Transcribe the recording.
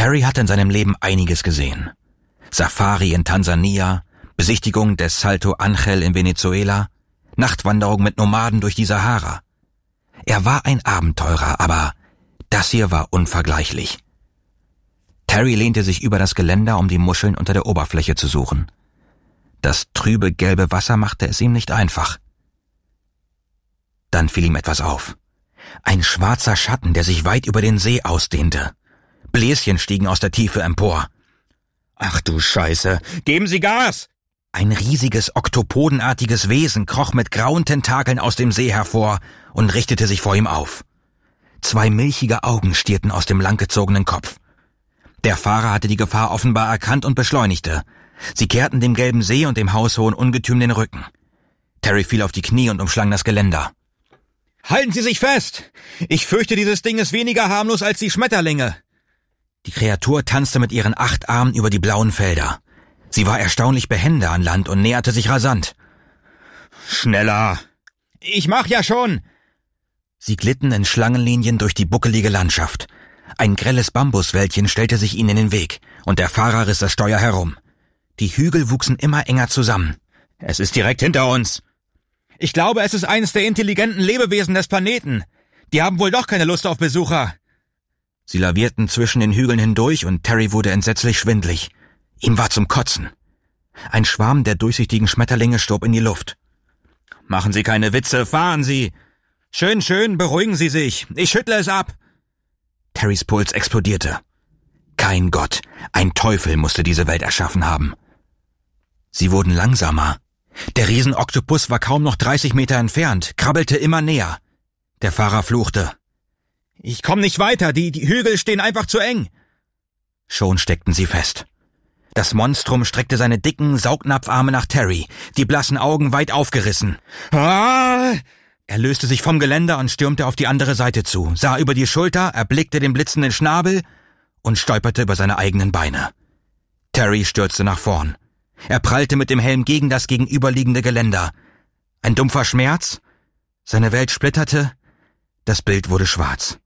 Terry hatte in seinem Leben einiges gesehen. Safari in Tansania, Besichtigung des Salto Ángel in Venezuela, Nachtwanderung mit Nomaden durch die Sahara. Er war ein Abenteurer, aber das hier war unvergleichlich. Terry lehnte sich über das Geländer, um die Muscheln unter der Oberfläche zu suchen. Das trübe gelbe Wasser machte es ihm nicht einfach. Dann fiel ihm etwas auf. Ein schwarzer Schatten, der sich weit über den See ausdehnte. Bläschen stiegen aus der Tiefe empor. »Ach du Scheiße! Geben Sie Gas!« Ein riesiges, oktopodenartiges Wesen kroch mit grauen Tentakeln aus dem See hervor und richtete sich vor ihm auf. 2 milchige Augen stierten aus dem langgezogenen Kopf. Der Fahrer hatte die Gefahr offenbar erkannt und beschleunigte. Sie kehrten dem gelben See und dem haushohen Ungetüm den Rücken. Terry fiel auf die Knie und umschlang das Geländer. »Halten Sie sich fest! Ich fürchte, dieses Ding ist weniger harmlos als die Schmetterlinge!« Die Kreatur tanzte mit ihren 8 Armen über die blauen Felder. Sie war erstaunlich behende an Land und näherte sich rasant. »Schneller!« »Ich mach ja schon!« Sie glitten in Schlangenlinien durch die buckelige Landschaft. Ein grelles Bambuswäldchen stellte sich ihnen in den Weg, und der Fahrer riss das Steuer herum. Die Hügel wuchsen immer enger zusammen. »Es ist direkt hinter uns!« »Ich glaube, es ist eines der intelligenten Lebewesen des Planeten. Die haben wohl doch keine Lust auf Besucher.« Sie lavierten zwischen den Hügeln hindurch und Terry wurde entsetzlich schwindlig. Ihm war zum Kotzen. Ein Schwarm der durchsichtigen Schmetterlinge stob in die Luft. »Machen Sie keine Witze, fahren Sie!« »Schön, beruhigen Sie sich. Ich schüttle es ab.« Terrys Puls explodierte. Kein Gott, ein Teufel musste diese Welt erschaffen haben. Sie wurden langsamer. Der Riesenoktopus war kaum noch 30 Meter entfernt, krabbelte immer näher. Der Fahrer fluchte. »Ich komm nicht weiter, die Hügel stehen einfach zu eng.« Schon steckten sie fest. Das Monstrum streckte seine dicken Saugnapfarme nach Terry, die blassen Augen weit aufgerissen. »Ah!« Er löste sich vom Geländer und stürmte auf die andere Seite zu, sah über die Schulter, erblickte den blitzenden Schnabel und stolperte über seine eigenen Beine. Terry stürzte nach vorn. Er prallte mit dem Helm gegen das gegenüberliegende Geländer. Ein dumpfer Schmerz, seine Welt splitterte, das Bild wurde schwarz.